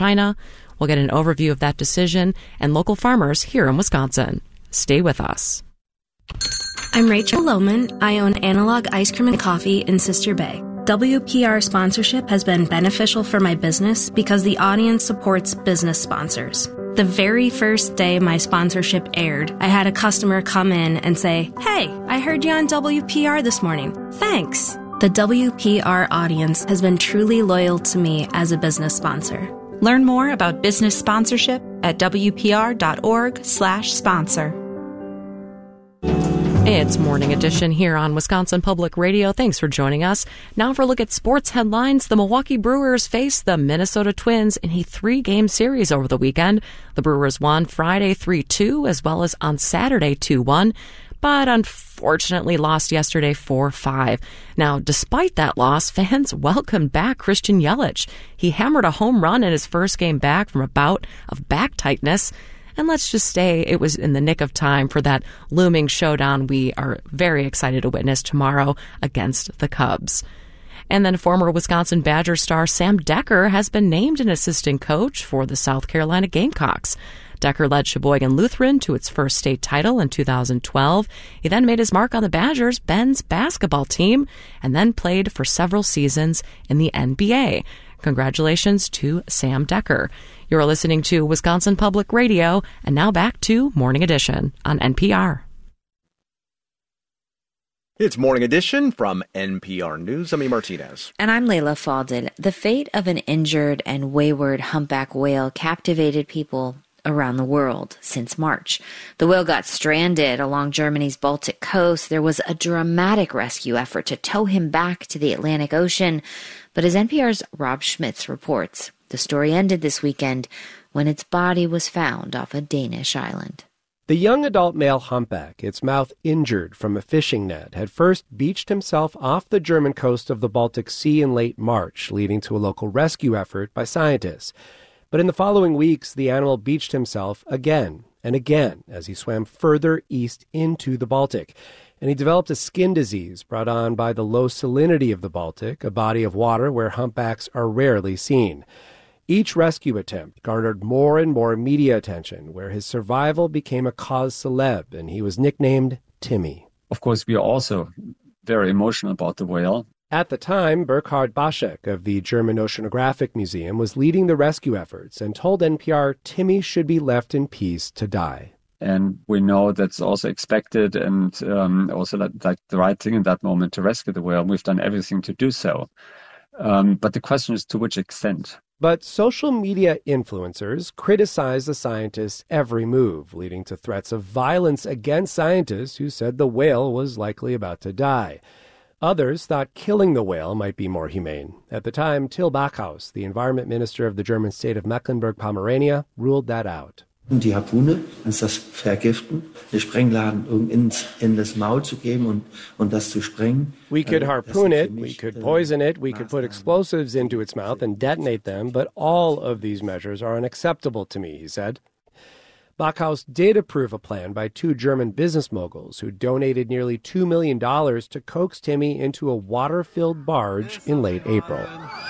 China. We'll get an overview of that decision and local farmers here in Wisconsin. Stay with us. I'm Rachel Lohman. I own Analog Ice Cream and Coffee in Sister Bay. WPR sponsorship has been beneficial for my business because the audience supports business sponsors. The very first day my sponsorship aired, I had a customer come in and say, "Hey, I heard you on WPR this morning. Thanks." The WPR audience has been truly loyal to me as a business sponsor. Learn more about business sponsorship at wpr.org/sponsor. It's Morning Edition here on Wisconsin Public Radio. Thanks for joining us. Now for a look at sports headlines. The Milwaukee Brewers faced the Minnesota Twins in a 3-game series over the weekend. The Brewers won Friday 3-2 as well as on Saturday 2-1, but unfortunately lost yesterday 4-5. Now, despite that loss, fans welcomed back Christian Yelich. He hammered a home run in his first game back from a bout of back tightness. And let's just say it was in the nick of time for that looming showdown we are very excited to witness tomorrow against the Cubs. And then former Wisconsin Badger star Sam Decker has been named an assistant coach for the South Carolina Gamecocks. Decker led Sheboygan Lutheran to its first state title in 2012. He then made his mark on the Badgers' men's basketball team and then played for several seasons in the NBA. Congratulations to Sam Decker. You're listening to Wisconsin Public Radio, and now back to Morning Edition on NPR. It's Morning Edition from NPR News. I'm Amy Martinez. And I'm Layla Faldin. The fate of an injured and wayward humpback whale captivated people around the world since March. The whale got stranded along Germany's Baltic coast. There was a dramatic rescue effort to tow him back to the Atlantic Ocean. But as NPR's Rob Schmitz reports, the story ended this weekend when its body was found off a Danish island. The young adult male humpback, its mouth injured from a fishing net, had first beached himself off the German coast of the Baltic Sea in late March, leading to a local rescue effort by scientists. But in the following weeks, the animal beached himself again and again as he swam further east into the Baltic. And he developed a skin disease brought on by the low salinity of the Baltic, a body of water where humpbacks are rarely seen. Each rescue attempt garnered more and more media attention, where his survival became a cause célèbre, and he was nicknamed Timmy. Of course, we are also very emotional about the whale. At the time, Burkhard Baschek of the German Oceanographic Museum was leading the rescue efforts and told NPR Timmy should be left in peace to die. And we know that's also expected and also like the right thing in that moment to rescue the whale. We've done everything to do so. But the question is to which extent? But social media influencers criticize the scientists' every move, leading to threats of violence against scientists who said the whale was likely about to die. Others thought killing the whale might be more humane. At the time, Till Backhaus, the environment minister of the German state of Mecklenburg-Pomerania, ruled that out. Die Harpune, das Vergiften, den Sprengladen in das Maul zu geben und das zu sprengen. We could harpoon it, we could poison it, we could put explosives into its mouth and detonate them, but all of these measures are unacceptable to me, he said. Backhaus did approve a plan by 2 German business moguls who donated nearly $2 million to coax Timmy into a water-filled barge in late April.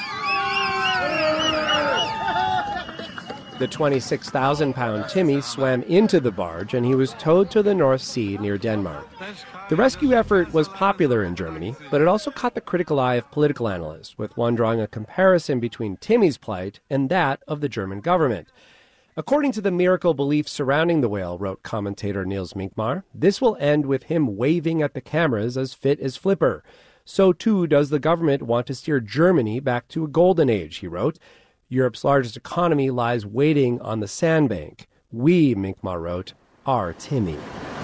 The 26,000-pound Timmy swam into the barge and he was towed to the North Sea near Denmark. The rescue effort was popular in Germany, but it also caught the critical eye of political analysts, with one drawing a comparison between Timmy's plight and that of the German government. According to the miracle belief surrounding the whale, wrote commentator Niels Minkmar, this will end with him waving at the cameras as fit as Flipper. So too does the government want to steer Germany back to a golden age, he wrote. Europe's largest economy lies waiting on the sandbank. We, Minkmar wrote, are Timmy.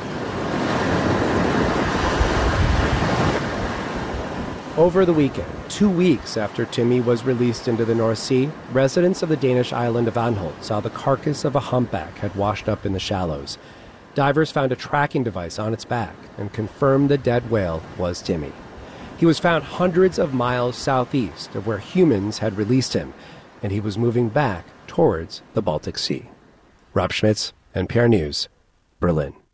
Over the weekend, 2 weeks after Timmy was released into the North Sea, residents of the Danish island of Anholt saw the carcass of a humpback had washed up in the shallows. Divers found a tracking device on its back and confirmed the dead whale was Timmy. He was found hundreds of miles southeast of where humans had released him, and he was moving back towards the Baltic Sea. Rob Schmitz, NPR News, Berlin.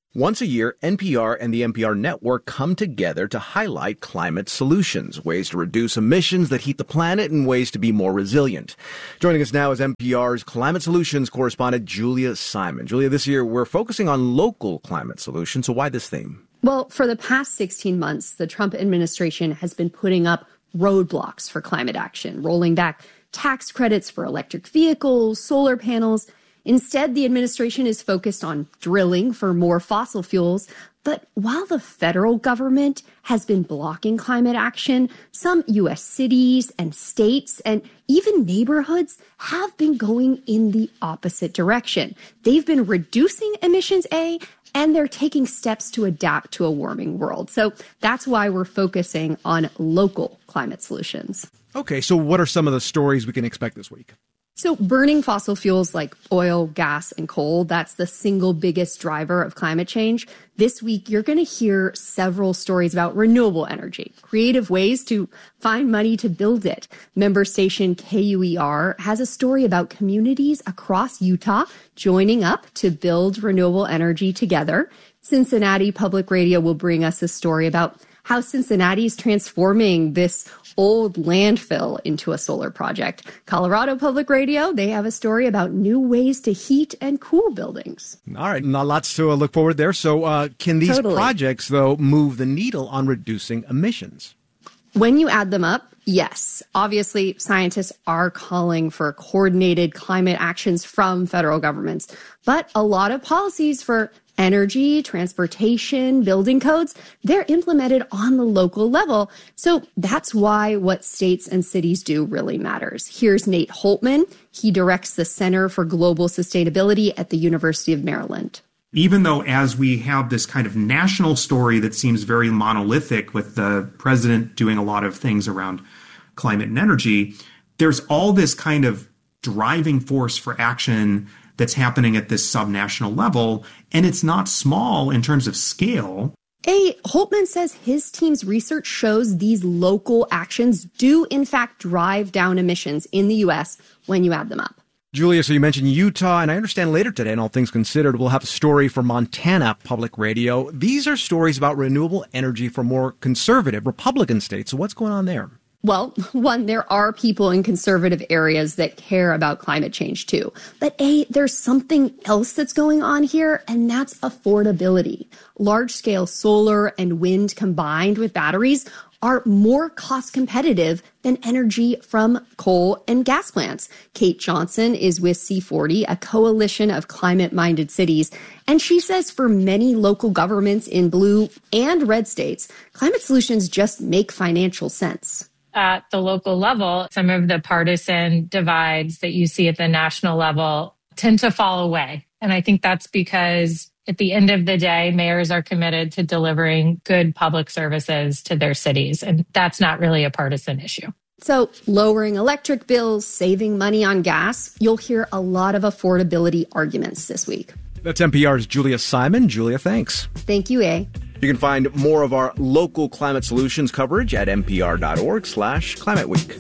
Once a year, NPR and the NPR network come together to highlight climate solutions, ways to reduce emissions that heat the planet, and ways to be more resilient. Joining us now is NPR's climate solutions correspondent, Julia Simon. Julia, this year we're focusing on local climate solutions, so why this theme? Well, for the past 16 months, the Trump administration has been putting up roadblocks for climate action, rolling back tax credits for electric vehicles, solar panels. Instead, the administration is focused on drilling for more fossil fuels. But while the federal government has been blocking climate action, some U.S. cities and states and even neighborhoods have been going in the opposite direction. They've been reducing emissions, and they're taking steps to adapt to a warming world. So that's why we're focusing on local climate solutions. Okay, so what are some of the stories we can expect this week? So burning fossil fuels like oil, gas, and coal, that's the single biggest driver of climate change. This week, you're going to hear several stories about renewable energy, creative ways to find money to build it. Member station KUER has a story about communities across Utah joining up to build renewable energy together. Cincinnati Public Radio will bring us a story about how Cincinnati is transforming this old landfill into a solar project. Colorado Public Radio, they have a story about new ways to heat and cool buildings. All right, not lots to look forward there. So can these projects, though, move the needle on reducing emissions? When you add them up, yes. Obviously, scientists are calling for coordinated climate actions from federal governments. But a lot of policies for energy, transportation, building codes, they're implemented on the local level. So that's why what states and cities do really matters. Here's Nate Holtman. He directs the Center for Global Sustainability at the University of Maryland. Even though as we have this kind of national story that seems very monolithic with the president doing a lot of things around climate and energy, there's all this kind of driving force for action that's happening at this subnational level, and it's not small in terms of scale. Holtman says his team's research shows these local actions do, in fact, drive down emissions in the U.S. when you add them up. Julia, so you mentioned Utah, and I understand later today, in All Things Considered, we'll have a story from Montana Public Radio. These are stories about renewable energy for more conservative Republican states. So what's going on there? Well, one, there are people in conservative areas that care about climate change, too. But there's something else that's going on here, and that's affordability. Large-scale solar and wind combined with batteries are more cost competitive than energy from coal and gas plants. Kate Johnson is with C40, a coalition of climate-minded cities, and she says for many local governments in blue and red states, climate solutions just make financial sense. At the local level, some of the partisan divides that you see at the national level tend to fall away. And I think that's because at the end of the day, mayors are committed to delivering good public services to their cities. And that's not really a partisan issue. So lowering electric bills, saving money on gas, you'll hear a lot of affordability arguments this week. That's NPR's Julia Simon. Julia, thanks. Thank you, You can find more of our local climate solutions coverage at npr.org/Climate Week.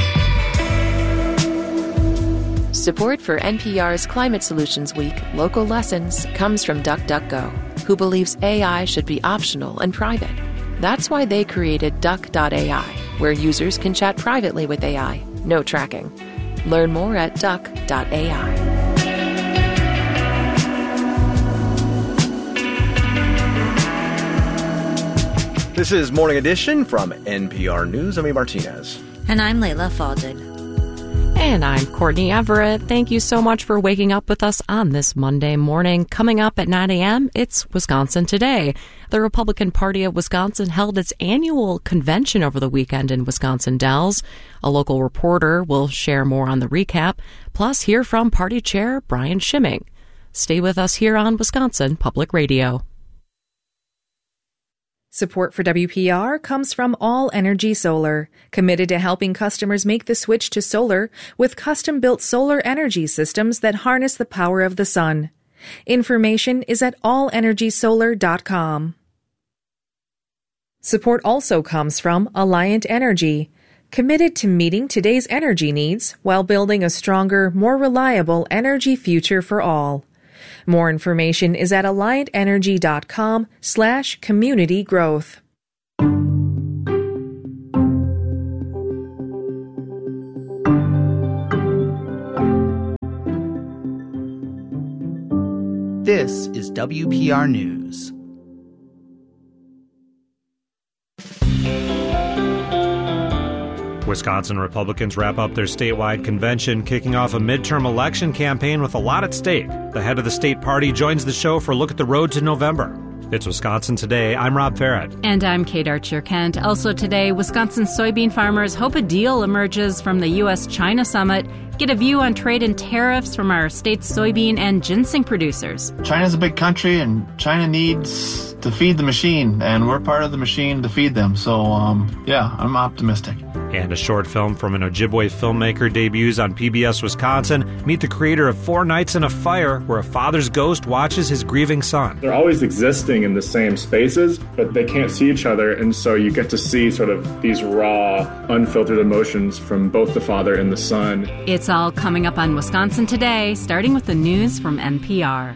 Support for NPR's Climate Solutions Week Local Lessons comes from DuckDuckGo, who believes AI should be optional and private. That's why they created Duck.ai, where users can chat privately with AI, no tracking. Learn more at Duck.ai. This is Morning Edition from NPR News. I'm Martinez. And I'm Layla Falded. And I'm Courtney Everett. Thank you so much for waking up with us on this Monday morning. Coming up at 9 a.m., it's Wisconsin Today. The Republican Party of Wisconsin held its annual convention over the weekend in Wisconsin Dells. A local reporter will share more on the recap, plus hear from party chair Brian Schimming. Stay with us here on Wisconsin Public Radio. Support for WPR comes from All Energy Solar, committed to helping customers make the switch to solar with custom-built solar energy systems that harness the power of the sun. Information is at allenergysolar.com. Support also comes from Alliant Energy, committed to meeting today's energy needs while building a stronger, more reliable energy future for all. More information is at alliantenergy.com/community growth. This is WPR News. Wisconsin Republicans wrap up their statewide convention, kicking off a midterm election campaign with a lot at stake. The head of the state party joins the show for a look at the road to November. It's Wisconsin Today. I'm Rob Farrett. And I'm Kate Archer-Kent. Also today, Wisconsin soybean farmers hope a deal emerges from the U.S.-China summit. Get a view on trade and tariffs from our state's soybean and ginseng producers. China's a big country, and China needs to feed the machine, and we're part of the machine to feed them. So, I'm optimistic. And a short film from an Ojibwe filmmaker debuts on PBS Wisconsin. Meet the creator of Four Nights in a Fire, where a father's ghost watches his grieving son. They're always existing in the same spaces, but they can't see each other, and so you get to see sort of these raw, unfiltered emotions from both the father and the son. It's all coming up on Wisconsin Today, starting with the news from NPR.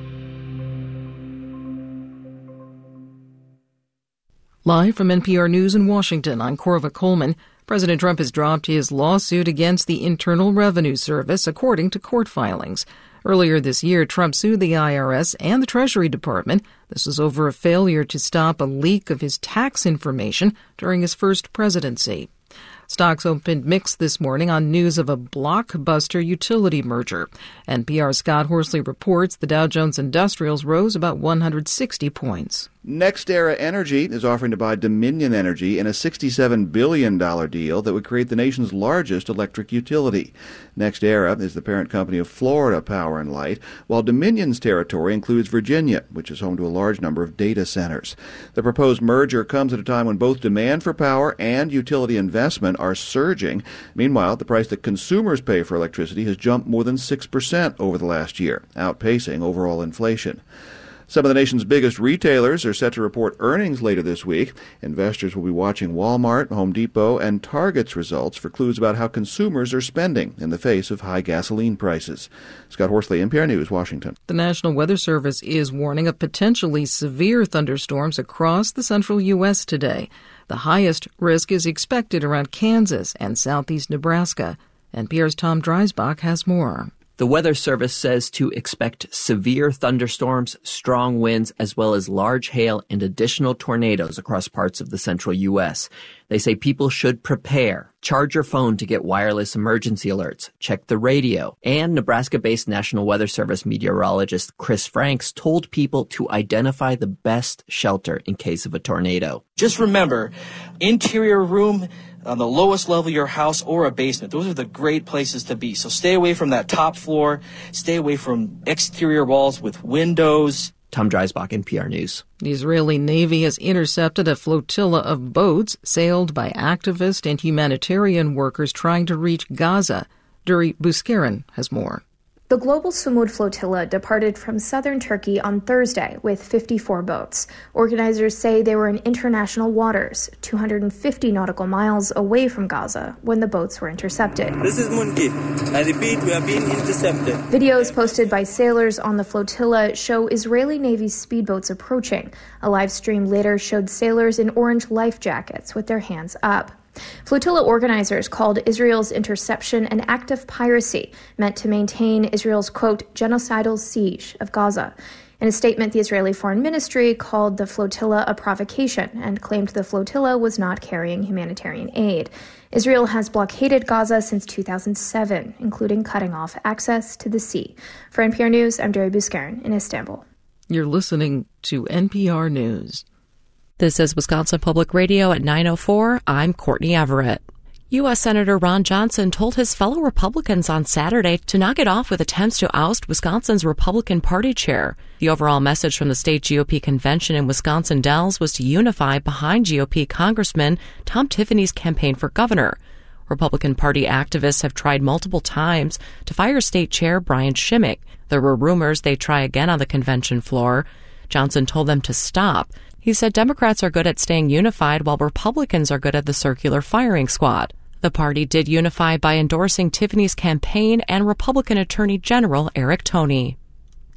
Live from NPR News in Washington, I'm Corva Coleman. President Trump has dropped his lawsuit against the Internal Revenue Service, according to court filings. Earlier this year, Trump sued the IRS and the Treasury Department. This was over a failure to stop a leak of his tax information during his first presidency. Stocks opened mixed this morning on news of a blockbuster utility merger. NPR's Scott Horsley reports the Dow Jones Industrials rose about 160 points. NextEra Energy is offering to buy Dominion Energy in a $67 billion deal that would create the nation's largest electric utility. NextEra is the parent company of Florida Power and Light, while Dominion's territory includes Virginia, which is home to a large number of data centers. The proposed merger comes at a time when both demand for power and utility investment are surging. Meanwhile, the price that consumers pay for electricity has jumped more than 6% over the last year, outpacing overall inflation. Some of the nation's biggest retailers are set to report earnings later this week. Investors will be watching Walmart, Home Depot, and Target's results for clues about how consumers are spending in the face of high gasoline prices. Scott Horsley, NPR News, Washington. The National Weather Service is warning of potentially severe thunderstorms across the central U.S. today. The highest risk is expected around Kansas and southeast Nebraska. NPR's Tom Dreisbach has more. The Weather Service says to expect severe thunderstorms, strong winds, as well as large hail and additional tornadoes across parts of the central U.S. They say people should prepare. Charge your phone to get wireless emergency alerts. Check the radio. And Nebraska-based National Weather Service meteorologist Chris Franks told people to identify the best shelter in case of a tornado. Just remember, interior room on the lowest level of your house or a basement. Those are the great places to be. So stay away from that top floor. Stay away from exterior walls with windows. Tom Dreisbach, NPR News. The Israeli Navy has intercepted a flotilla of boats sailed by activist and humanitarian workers trying to reach Gaza. Duri Buskaren has more. The Global Sumud Flotilla departed from southern Turkey on Thursday with 54 boats. Organizers say they were in international waters, 250 nautical miles away from Gaza, when the boats were intercepted. This is Mungit. I repeat, we are being intercepted. Videos posted by sailors on the flotilla show Israeli Navy speedboats approaching. A live stream later showed sailors in orange life jackets with their hands up. Flotilla organizers called Israel's interception an act of piracy meant to maintain Israel's, quote, genocidal siege of Gaza. In a statement, the Israeli Foreign Ministry called the flotilla a provocation and claimed the flotilla was not carrying humanitarian aid. Israel has blockaded Gaza since 2007, including cutting off access to the sea. For NPR News, I'm Duri Buskaren in Istanbul. You're listening to NPR News. This is Wisconsin Public Radio at 9:04. I'm Courtney Everett. U.S. Senator Ron Johnson told his fellow Republicans on Saturday to knock it off with attempts to oust Wisconsin's Republican Party chair. The overall message from the state GOP convention in Wisconsin Dells was to unify behind GOP Congressman Tom Tiffany's campaign for governor. Republican Party activists have tried multiple times to fire State Chair Brian Shimmick. There were rumors they'd try again on the convention floor. Johnson told them to stop. He said Democrats are good at staying unified while Republicans are good at the circular firing squad. The party did unify by endorsing Tiffany's campaign and Republican Attorney General Eric Toney.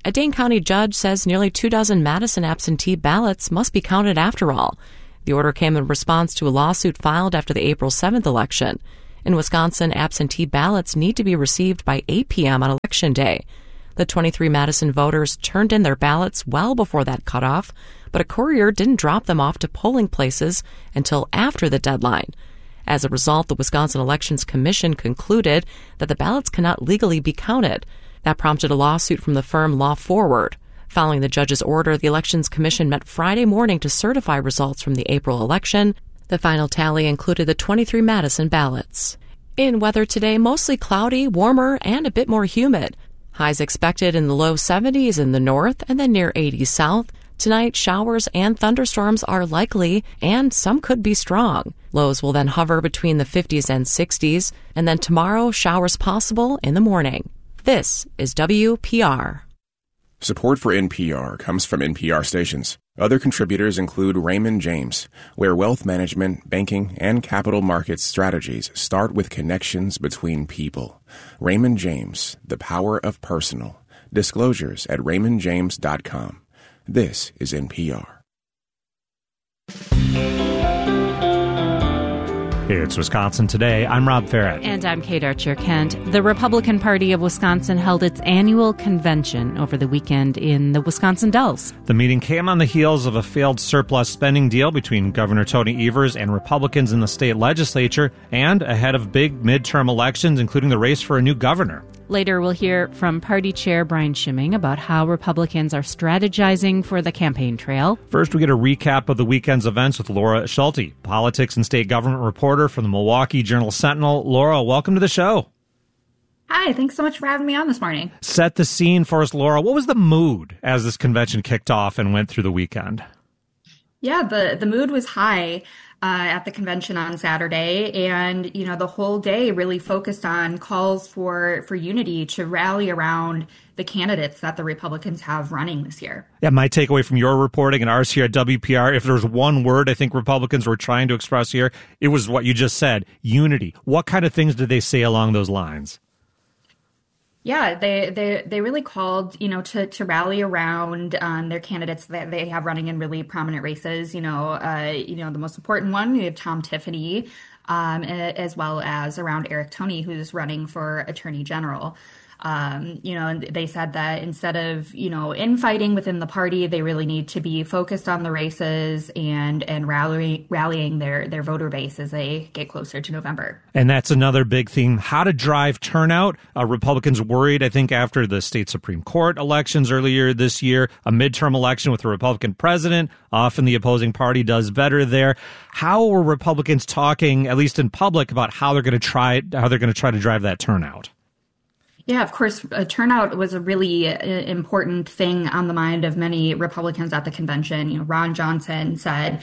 A Dane County judge says nearly 24 Madison absentee ballots must be counted after all. The order came in response to a lawsuit filed after the April 7th election. In Wisconsin, absentee ballots need to be received by 8 p.m. on Election Day. The 23 Madison voters turned in their ballots well before that cutoff, but a courier didn't drop them off to polling places until after the deadline. As a result, the Wisconsin Elections Commission concluded that the ballots cannot legally be counted. That prompted a lawsuit from the firm Law Forward. Following the judge's order, the Elections Commission met Friday morning to certify results from the April election. The final tally included the 23 Madison ballots. In weather today, mostly cloudy, warmer, and a bit more humid. Highs expected in the low 70s in the north and then near 80s south. Tonight, showers and thunderstorms are likely, and some could be strong. Lows will then hover between the 50s and 60s, and then tomorrow, showers possible in the morning. This is WPR. Support for NPR comes from NPR stations. Other contributors include Raymond James, where wealth management, banking, and capital markets strategies start with connections between people. Raymond James, the power of personal. Disclosures at raymondjames.com. This is NPR. It's Wisconsin Today. I'm Rob Ferret. And I'm Kate Archer-Kent. The Republican Party of Wisconsin held its annual convention over the weekend in the Wisconsin Dells. The meeting came on the heels of a failed surplus spending deal between Governor Tony Evers and Republicans in the state legislature, and ahead of big midterm elections, including the race for a new governor. Later, we'll hear from Party Chair Brian Schimming about how Republicans are strategizing for the campaign trail. First, we get a recap of the weekend's events with Laura Schulte, politics and state government reporter for the Milwaukee Journal-Sentinel. Laura, welcome to the show. Hi, thanks so much for having me on this morning. Set the scene for us, Laura. What was the mood as this convention kicked off and went through the weekend? Yeah, the mood was high at the convention on Saturday, and the whole day really focused on calls for unity to rally around the candidates that the Republicans have running this year. Yeah, my takeaway from your reporting and ours here at WPR, if there's one word I think Republicans were trying to express here, it was what you just said, unity. What kind of things did they say along those lines? Yeah, they really called, to rally around their candidates that they have running in really prominent races. The most important one, we have Tom Tiffany, as well as around Eric Toney, who's running for Attorney General. And they said that instead of, infighting within the party, they really need to be focused on the races and rallying their voter base as they get closer to November. And that's another big theme, how to drive turnout. Republicans worried, I think, after the state Supreme Court elections earlier this year, a midterm election with a Republican president. Often the opposing party does better there. How were Republicans talking, at least in public, about how they're going to try to drive that turnout? Yeah, of course, turnout was a really important thing on the mind of many Republicans at the convention. Ron Johnson said,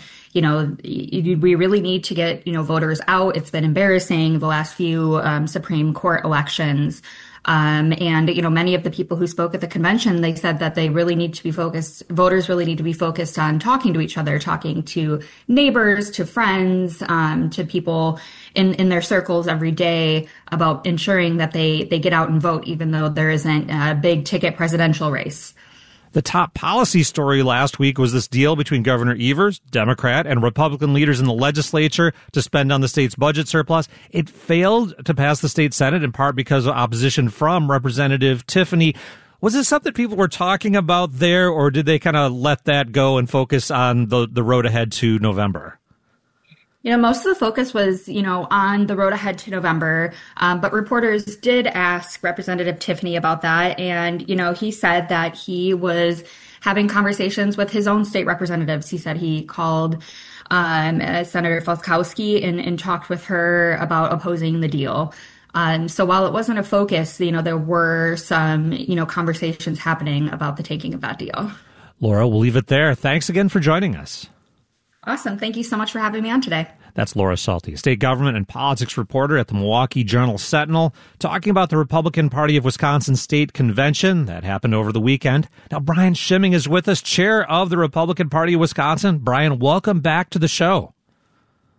we really need to get, voters out. It's been embarrassing the last few Supreme Court elections. And many of the people who spoke at the convention, they said that voters really need to be focused on talking to each other, talking to neighbors, to friends, to people in their circles every day about ensuring that they get out and vote, even though there isn't a big ticket presidential race. The top policy story last week was this deal between Governor Evers, Democrat, and Republican leaders in the legislature to spend on the state's budget surplus. It failed to pass the state Senate, in part because of opposition from Representative Tiffany. Was this something people were talking about there, or did they kind of let that go and focus on the road ahead to November? Most of the focus was, on the road ahead to November. But reporters did ask Representative Tiffany about that. And, he said that he was having conversations with his own state representatives. He said he called Senator Falkowski and talked with her about opposing the deal. So while it wasn't a focus, there were some, conversations happening about the taking of that deal. Laura, we'll leave it there. Thanks again for joining us. Awesome. Thank you so much for having me on today. That's Laura Schulte, state government and politics reporter at the Milwaukee Journal-Sentinel, talking about the Republican Party of Wisconsin State Convention that happened over the weekend. Now, Brian Schimming is with us, chair of the Republican Party of Wisconsin. Brian, welcome back to the show.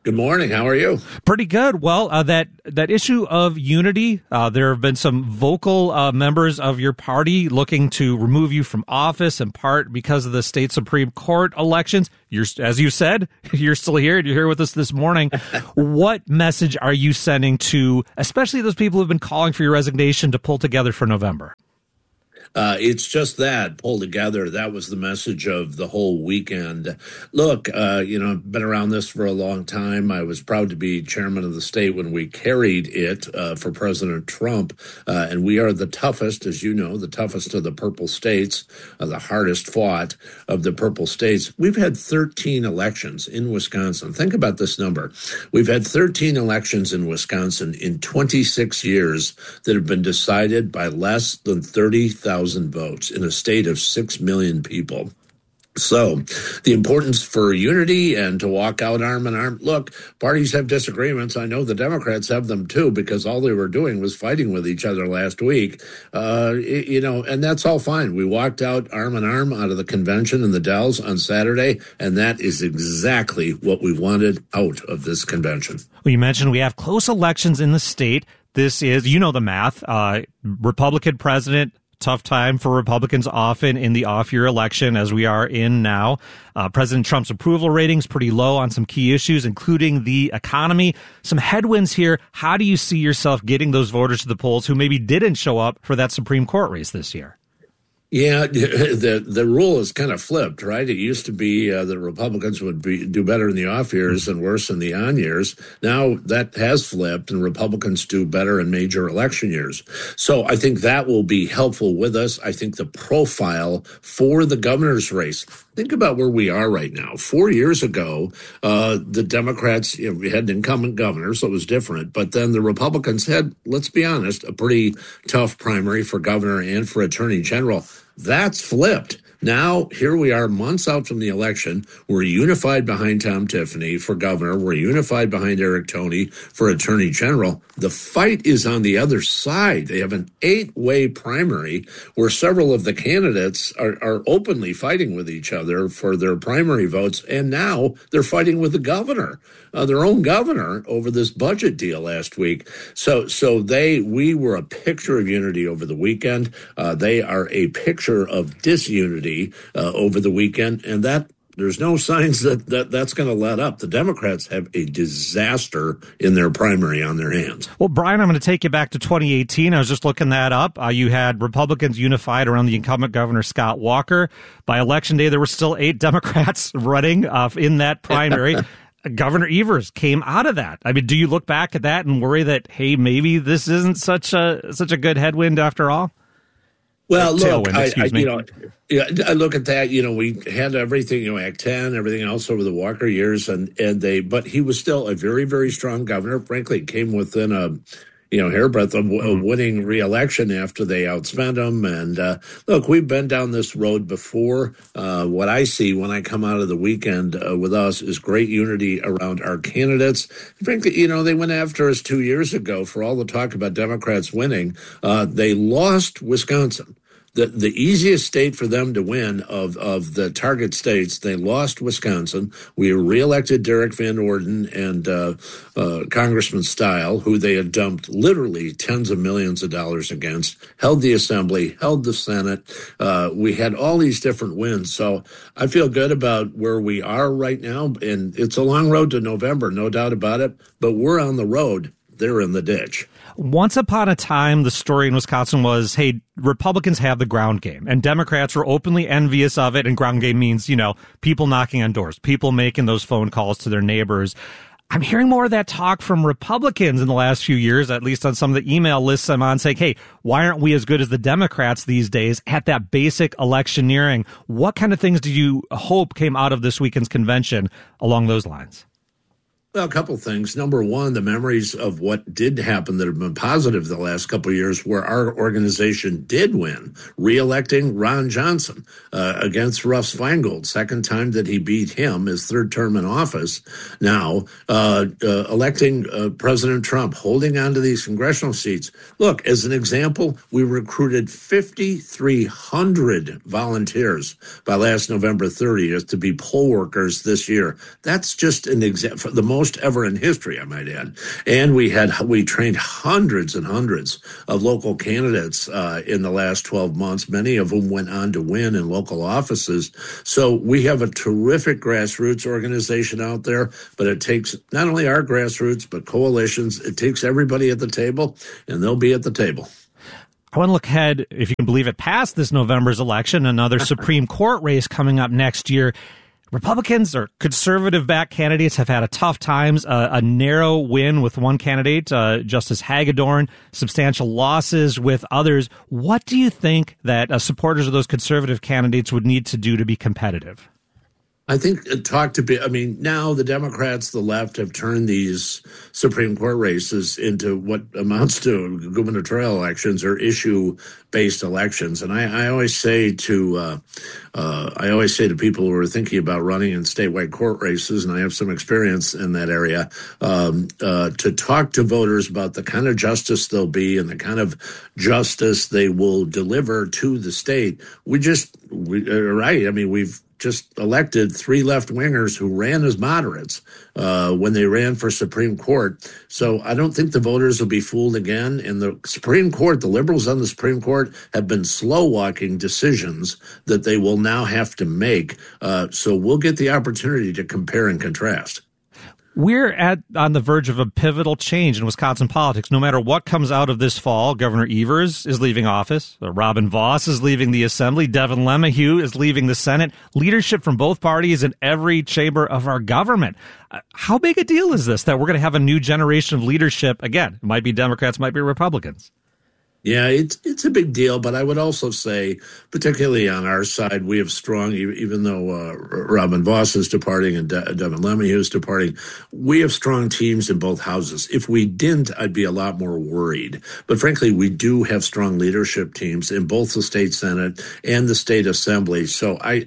Good morning. How are you? Pretty good. Well, that issue of unity, there have been some vocal members of your party looking to remove you from office, in part because of the state Supreme Court elections. As you said, you're still here. You're here with us this morning. What message are you sending to, especially those people who have been calling for your resignation, to pull together for November? It's just that, pull together. That was the message of the whole weekend. Look, I've been around this for a long time. I was proud to be chairman of the state when we carried it for President Trump. And we are the toughest, as you know, the toughest of the purple states, the hardest fought of the purple states. We've had 13 elections in Wisconsin. Think about this number. We've had 13 elections in Wisconsin in 26 years that have been decided by less than 30,000 votes in a state of 6 million people. So the importance for unity and to walk out arm in arm. Look, parties have disagreements. I know the Democrats have them too, because all they were doing was fighting with each other last week. And that's all fine. We walked out arm in arm out of the convention in the Dells on Saturday, and that is exactly what we wanted out of this convention. Well, you mentioned we have close elections in the state. This is, the math, Republican president. Tough time for Republicans often in the off-year election, as we are in now. President Trump's approval ratings pretty low on some key issues, including the economy. Some headwinds here. How do you see yourself getting those voters to the polls who maybe didn't show up for that Supreme Court race this year? Yeah, the rule is kind of flipped, right? It used to be that Republicans would do better in the off years and worse in the on years. Now that has flipped, and Republicans do better in major election years. So I think that will be helpful with us. I think the profile for the governor's race, think about where we are right now. 4 years ago, the Democrats, we had an incumbent governor, so it was different. But then the Republicans had, let's be honest, a pretty tough primary for governor and for attorney general. That's flipped. Now, here we are months out from the election. We're unified behind Tom Tiffany for governor. We're unified behind Eric Toney for attorney general. The fight is on the other side. They have an 8-way primary where several of the candidates are openly fighting with each other for their primary votes. And now they're fighting with the governor, their own governor, over this budget deal last week. So we were a picture of unity over the weekend. They are a picture of disunity over the weekend, and that there's no signs that's going to let up. The Democrats have a disaster in their primary on their hands. Well, Brian, I'm going to take you back to 2018. I was just looking that up. You had Republicans unified around the incumbent governor, Scott Walker. By election day, there were still 8 Democrats running in that primary. Governor Evers came out of that. I mean, do you look back at that and worry that, hey, maybe this isn't such a good headwind after all? Well, look, I look at that. We had everything, Act 10, everything else over the Walker years, but he was still a very, very strong governor. Frankly, came within a hairbreadth of winning re-election after they outspent him. And look, we've been down this road before. What I see when I come out of the weekend with us is great unity around our candidates. Frankly, they went after us 2 years ago for all the talk about Democrats winning. They lost Wisconsin. The easiest state for them to win of the target states, they lost Wisconsin. We reelected Derek Van Orden and Congressman Stile, who they had dumped literally tens of millions of dollars against, held the Assembly, held the Senate. We had all these different wins. So I feel good about where we are right now. And it's a long road to November, no doubt about it. But we're on the road. They're in the ditch. Once upon a time, the story in Wisconsin was, hey, Republicans have the ground game, and Democrats were openly envious of it. And ground game means, people knocking on doors, people making those phone calls to their neighbors. I'm hearing more of that talk from Republicans in the last few years, at least on some of the email lists I'm on, saying, hey, why aren't we as good as the Democrats these days at that basic electioneering? What kind of things do you hope came out of this weekend's convention along those lines? Well, a couple of things. Number one, the memories of what did happen that have been positive the last couple of years where our organization did win, re-electing Ron Johnson against Russ Feingold, second time that he beat him, his third term in office. Now, electing President Trump, holding on to these congressional seats. Look, as an example, we recruited 5,300 volunteers by last November 30th to be poll workers this year. That's just an example. The most most ever in history, I might add. And we trained hundreds and hundreds of local candidates in the last 12 months, many of whom went on to win in local offices. So we have a terrific grassroots organization out there, but it takes not only our grassroots, but coalitions. It takes everybody at the table, and they'll be at the table. I want to look ahead, if you can believe it, past this November's election, another Supreme Court race coming up next year. Republicans or conservative-backed candidates have had a tough times. A narrow win with one candidate, Justice Hagedorn, substantial losses with others. What do you think that supporters of those conservative candidates would need to do to be competitive? I think now the Democrats, the left, have turned these Supreme Court races into what amounts to gubernatorial elections or issue-based elections. And I always say to people who are thinking about running in statewide court races, and I have some experience in that area, to talk to voters about the kind of justice they'll be and the kind of justice they will deliver to the state. We've just elected 3 left-wingers who ran as moderates when they ran for Supreme Court. So I don't think the voters will be fooled again. And the Supreme Court, the liberals on the Supreme Court, have been slow-walking decisions that they will now have to make. So we'll get the opportunity to compare and contrast. We're on the verge of a pivotal change in Wisconsin politics. No matter what comes out of this fall, Governor Evers is leaving office. Robin Vos is leaving the Assembly. Devin LeMahieu is leaving the Senate. Leadership from both parties in every chamber of our government. How big a deal is this that we're going to have a new generation of leadership? Again, it might be Democrats, might be Republicans. Yeah, it's a big deal, but I would also say, particularly on our side, we have strong, even though Robin Vos is departing and Devin LeMahieu is departing, we have strong teams in both houses. If we didn't, I'd be a lot more worried. But frankly, we do have strong leadership teams in both the state Senate and the state Assembly. So I'm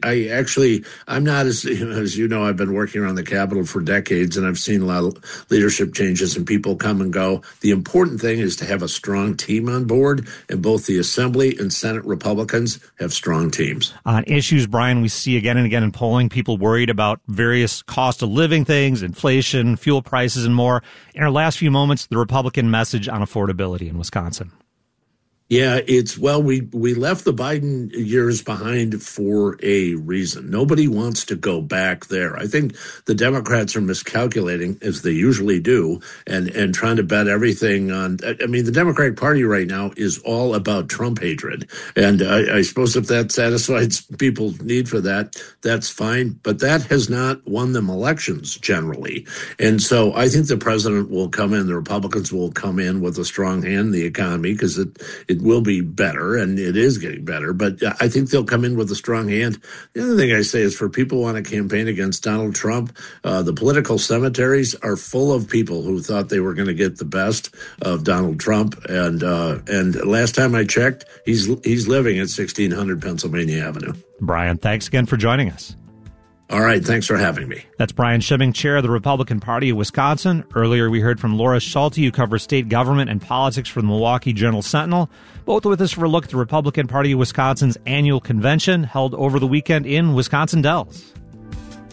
not as you know, I've been working around the Capitol for decades, and I've seen a lot of leadership changes and people come and go. The important thing is to have a strong team on board. And both the Assembly and Senate Republicans have strong teams. On issues, Brian, we see again and again in polling, people worried about various cost of living things, inflation, fuel prices, and more. In our last few moments, the Republican message on affordability in Wisconsin. Yeah, we left the Biden years behind for a reason. Nobody wants to go back there. I think the Democrats are miscalculating, as they usually do, and trying to bet everything on. I mean, the Democratic Party right now is all about Trump hatred. And I suppose if that satisfies people's need for that, that's fine. But that has not won them elections generally. And so I think the president will come in, the Republicans will come in with a strong hand in the economy because it will be better, and it is getting better, but I think they'll come in with a strong hand. The other thing I say is for people who want to campaign against Donald Trump, the political cemeteries are full of people who thought they were going to get the best of Donald Trump, and last time I checked, he's living at 1600 Pennsylvania Avenue. Brian, thanks again for joining us. All right, thanks for having me. That's Brian Schimming, chair of the Republican Party of Wisconsin. Earlier, we heard from Laura Schulte, who covers state government and politics for the Milwaukee Journal-Sentinel. Both with us for a look at the Republican Party of Wisconsin's annual convention held over the weekend in Wisconsin Dells.